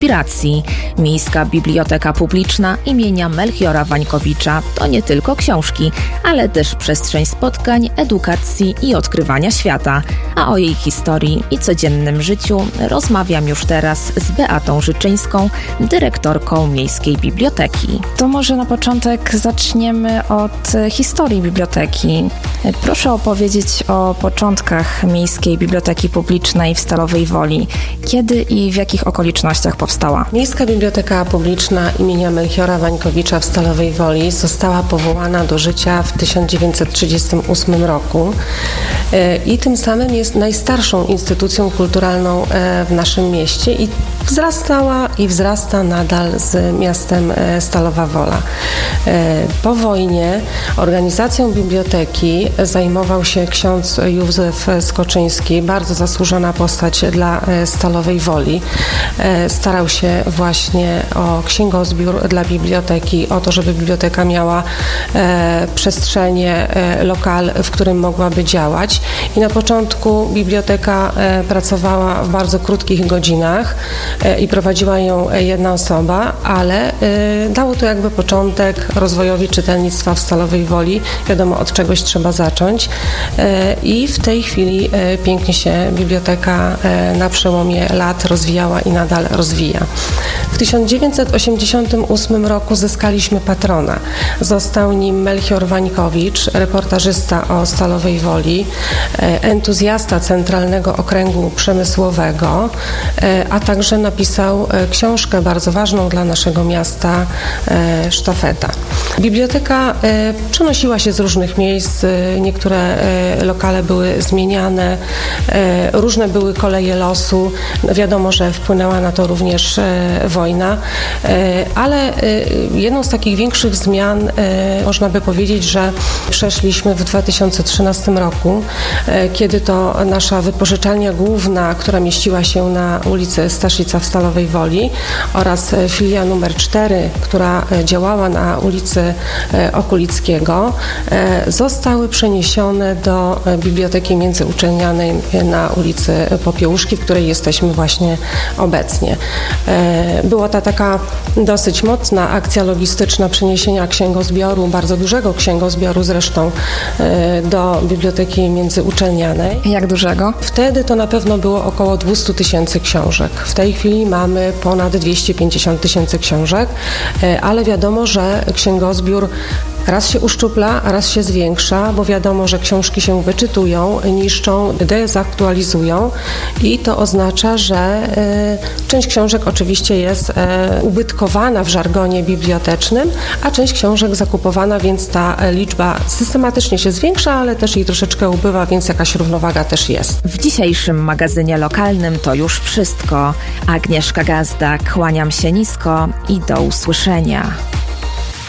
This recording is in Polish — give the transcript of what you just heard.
inspiracji. Miejska Biblioteka Publiczna imienia Melchiora Wańkowicza to nie tylko książki, ale też przestrzeń spotkań, edukacji i odkrywania świata. A o jej historii i codziennym życiu rozmawiam już teraz z Beatą Życzyńską, dyrektorką Miejskiej Biblioteki. To może na początek zaczniemy od historii biblioteki. Proszę opowiedzieć o początkach Miejskiej Biblioteki Publicznej w Stalowej Woli. Kiedy i w jakich okolicznościach powstała? Miejska Biblioteka Publiczna imienia Melchiora Wańkowicza w Stalowej Woli została powołana do życia w 1938 roku i tym samym jest najstarszą instytucją kulturalną w naszym mieście i wzrastała i wzrasta nadal z miastem Stalowa Wola. Po wojnie organizacją biblioteki zajmował się ksiądz Józef Skoczyński, bardzo zasłużona postać dla Stalowej Woli. Starał się właśnie o księgozbiór dla biblioteki, o to, żeby biblioteka miała przestrzenie, lokal, w którym mogłaby działać. I na początku biblioteka pracowała w bardzo krótkich godzinach i prowadziła ją jedna osoba, ale dało to jakby początek rozwojowi czytelnictwa w Stalowej Woli. Wiadomo, od czegoś trzeba zacząć i w tej chwili pięknie się biblioteka na przełomie lat rozwijała i nadal rozwija. W 1988 roku zyskaliśmy patrona. Został nim Melchior Wańkowicz, reportażysta o Stalowej Woli, entuzjasta Centralnego Okręgu Przemysłowego, a także napisał książkę bardzo ważną dla naszego miasta, Sztafeta. Biblioteka przenosiła się z różnych miejsc, niektóre lokale były zmieniane, różne były koleje losu. Wiadomo, że wpłynęła na to również wojna, ale jedną z takich większych zmian można by powiedzieć, że przeszliśmy w 2013 roku, kiedy to nasza wypożyczalnia główna, która mieściła się na ulicy Staszica w Stalowej Woli oraz filia numer 4, która działała na ulicy Okulickiego, zostały przeniesione do Biblioteki Międzyuczelnianej na ulicy Popiełuszki, w której jesteśmy właśnie obecnie. Była to taka dosyć mocna akcja logistyczna przeniesienia księgozbioru, bardzo dużego księgozbioru zresztą, do Biblioteki Międzyuczelnianej. Jak dużego? Wtedy to na pewno było około 200 000 książek. W tej chwili mamy ponad 250 000 książek, ale wiadomo, że księgozbiór raz się uszczupla, raz się zwiększa, bo wiadomo, że książki się wyczytują, niszczą, dezaktualizują i to oznacza, że część książek oczywiście jest ubytkowana w żargonie bibliotecznym, a część książek zakupowana, więc ta liczba systematycznie się zwiększa, ale też jej troszeczkę ubywa, więc jakaś równowaga też jest. W dzisiejszym magazynie lokalnym to już wszystko. Agnieszka Gazda, kłaniam się nisko i do usłyszenia.